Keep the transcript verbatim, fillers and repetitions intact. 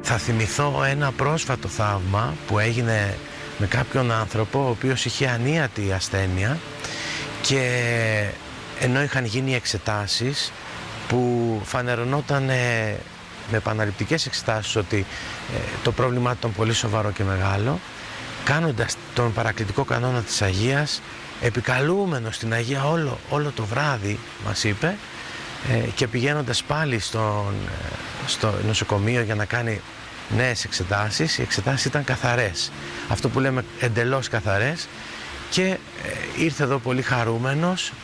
θα θυμηθώ ένα πρόσφατο θαύμα που έγινε με κάποιον άνθρωπο ο οποίος είχε ανίατη ασθένεια και ενώ είχαν γίνει εξετάσεις που φανερωνόταν με επαναληπτικές εξετάσεις ότι ε, το πρόβλημά του ήταν πολύ σοβαρό και μεγάλο, κάνοντας τον παρακλητικό κανόνα της Αγίας, επικαλούμενος την Αγία όλο, όλο το βράδυ, μας είπε, ε, και πηγαίνοντας πάλι στον, στο νοσοκομείο για να κάνει νέες εξετάσεις, οι εξετάσεις ήταν καθαρές, αυτό που λέμε εντελώς καθαρές, και ε, ήρθε εδώ πολύ χαρούμενος